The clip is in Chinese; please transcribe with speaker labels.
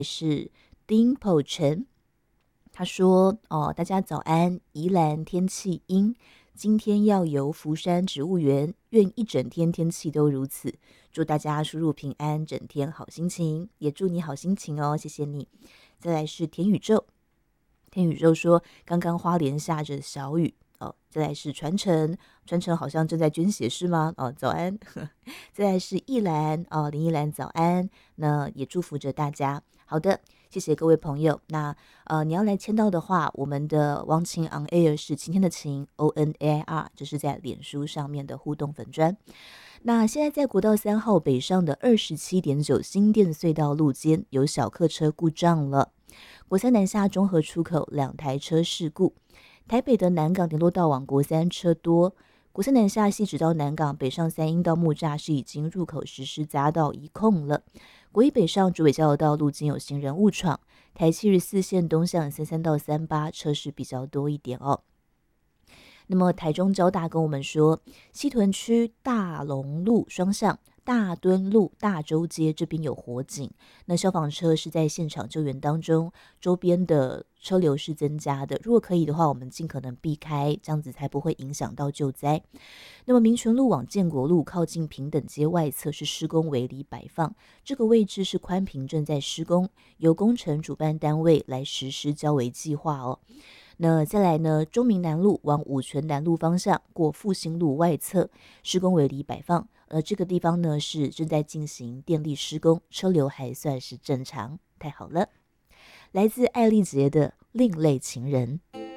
Speaker 1: 是 Dimple 陈，他说大家早安，宜兰天气阴，今天要游福山植物园，愿一整天天气都如此，祝大家出入平安，整天好心情，也祝你好心情哦，谢谢你。再来是田宇宙，田宇宙说刚刚花莲下着小雨再来是传承，传承好像正在捐血是吗？早安。再来是易兰林易兰早安，那也祝福着大家。好的，谢谢各位朋友。那你要来签到的话，我们的王晴 on air 是晴天的晴 ONAIR， 这是在脸书上面的互动粉专。那现在在国道3号北上的27.9新店隧道路肩有小客车故障了，国三南下中和出口2台车事故。台北的南港联络道往国三车多，国三南下汐止到南港北上3英到木栅是已经入口实施匝道一控了。国一北上竹北交流道路经有行人误闯，台74线东向33到38车是比较多一点哦。那么台中交大跟我们说，西屯区大龙路双向大墩路大洲街这边有火警，那消防车是在现场救援当中，周边的车流是增加的，如果可以的话，我们尽可能避开，这样子才不会影响到救灾。那么民权路往建国路靠近平等街外侧是施工围篱摆放，这个位置是宽屏正在施工，由工程主办单位来实施交围计划哦。那再来呢，中民南路往五权南路方向过复兴路外侧施工围篱摆放，这个地方呢是正在进行电力施工，车流还算是正常，太好了。来自艾丽杰的另类情人。